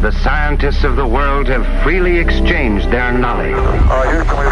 The scientists of the world have freely exchanged their knowledge. Houston, we